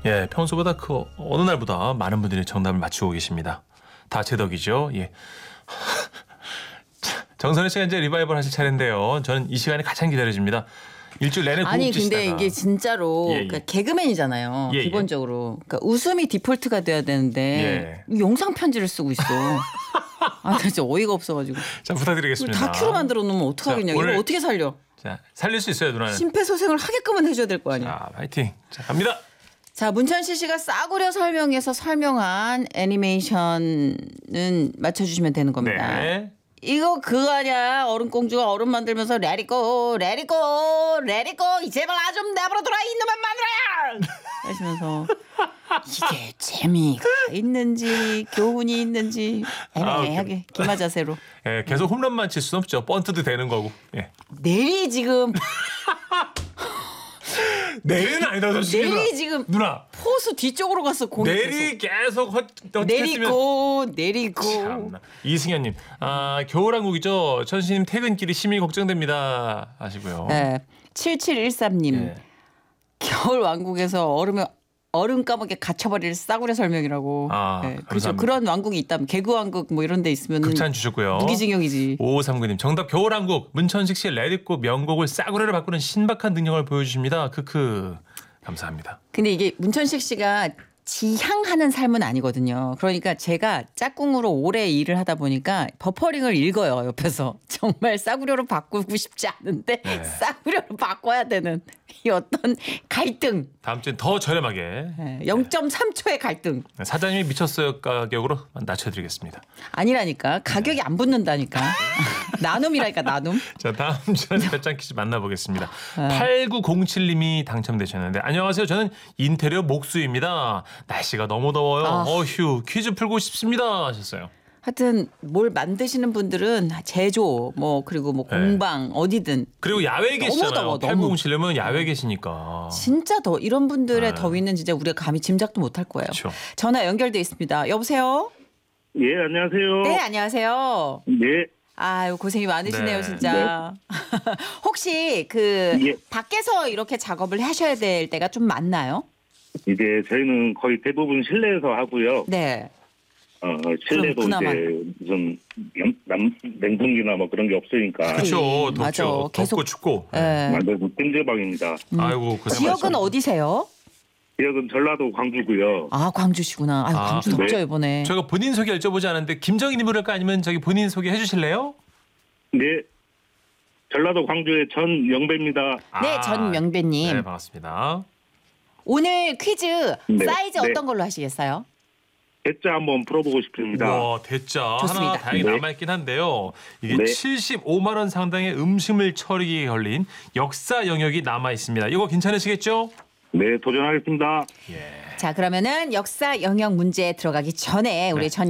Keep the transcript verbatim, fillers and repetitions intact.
예, 평소보다 그 어느 날보다 많은 분들이 정답을 맞추고 계십니다. 다 제 덕이죠. 예. 정선희 씨가 이제 리바이벌 하실 차례인데요. 저는 이 시간이 가장 기다려집니다. 일주일 내내 아니 고급지시다가. 근데 이게 진짜로 예, 예. 그러니까 개그맨이잖아요. 예, 예. 기본적으로. 그러니까 웃음이 디폴트가 돼야 되는데 영상 편지를 쓰고 있어. 아, 진짜 어이가 없어가지고. 자, 부탁드리겠습니다. 다큐로 만들어 놓으면 어떡하겠냐. 자, 오늘- 이거 어떻게 살려? 자, 살릴 수 있어요, 누나는. 심폐소생을 하게끔은 해줘야 될 거 아니야. 자, 파이팅. 자, 갑니다. 자, 문천식 씨가 싸구려 설명해서 설명한 애니메이션은 맞춰주시면 되는 겁니다. 네. 이거 그거 아니야. 얼음공주가 얼음 만들면서 레리꼬 레리꼬 레리꼬 제발 나 좀 내버려둬라 이놈의 마누라야 하시면서 이게 재미가 있는지 교훈이 있는지 애매하게 기마 자세로 예, 계속 홈런만 칠 수는 없죠. 번트도 되는 거고. 예. 내리 지금 내리는 아니다, 솔직히. 내리 누나. 지금 누나. 포수 뒤쪽으로 갔어 공이 내리 계속 헛, 계속. 내리고 내리고 참나. 이승현님, 아 겨울왕국이죠. 천신님 퇴근길이 심히 걱정됩니다. 하시고요. 네. 칠칠일삼님 예. 겨울 왕국에서 얼음에 얼음 감옥에 갇혀버릴 싸구려 설명이라고. 아, 네, 그렇죠. 감사합니다. 그런 왕국이 있다면 개그 왕국 뭐 이런 데 있으면 극찬 주셨고요. 무기징역이지. 오오삼구님 정답 겨울왕국 문천식 씨의 레디고 명곡을 싸구려로 바꾸는 신박한 능력을 보여주십니다. 크크 감사합니다. 근데 이게 문천식 씨가 지향하는 삶은 아니거든요. 그러니까 제가 짝꿍으로 오래 일을 하다 보니까 버퍼링을 읽어요. 옆에서. 정말 싸구려로 바꾸고 싶지 않은데 네. 싸구려로 바꿔야 되는 이 어떤 갈등. 다음 주엔 더 저렴하게 네, 영 점 삼 초의 갈등. 사장님이 미쳤어요 가격으로 낮춰드리겠습니다. 아니라니까. 가격이 안 붙는다니까. 나눔이라니까 나눔. 자 다음 주에 배짱 퀴즈 만나보겠습니다. 아. 팔구공칠님이 당첨되셨는데 안녕하세요. 저는 인테리어 목수입니다. 날씨가 너무 더워요. 아. 어휴 퀴즈 풀고 싶습니다 하셨어요. 하여튼 뭘 만드시는 분들은 제조 뭐 그리고 뭐 네. 공방 어디든 그리고 야외에 너무 계시잖아요. 더워, 너무. 팔구공칠님은 야외에 계시니까. 진짜 더 이런 분들의 네. 더위는 진짜 우리가 감히 짐작도 못할 거예요. 그렇죠. 전화 연결돼 있습니다. 여보세요? 예, 안녕하세요. 네, 안녕하세요. 네, 아유, 고생이 많으시네요, 네. 진짜. 혹시 그 예. 밖에서 이렇게 작업을 하셔야 될 때가 좀 많나요? 이제 저희는 거의 대부분 실내에서 하고요. 네. 어, 실내도 그럼 그나마. 이제 무슨 양- 남, 냉동기나 뭐 그런 게 없으니까 그렇죠. 음, 맞아. 덥죠. 계속- 덥고 춥고. 네. 만들고 찜질방입니다. 아이고 고생 지역은 많으십니다. 어디세요? 지역은 전라도 광주고요. 아, 광주시구나. 아유, 아, 광주 네. 덥죠, 이번에. 저희가 본인 소개 여쭤보지 않았는데 김정희님으로 할까 아니면 저기 본인 소개 해주실래요? 네, 전라도 광주의 전영배입니다. 네, 전명배님. 네, 반갑습니다. 오늘 퀴즈 네, 사이즈 네. 어떤 걸로 하시겠어요? 대자 한번 풀어보고 싶습니다. 와, 대짜 좋습니다. 하나 다행히 네. 남아있긴 한데요. 이게 네. 칠십오만 원 상당의 음식물 처리기에 걸린 역사 영역이 남아있습니다. 이거 괜찮으시겠죠? 네, 도전하겠습니다. 예. 자, 그러면은 역사 영역 문제 들어가기 전에 우리 네. 전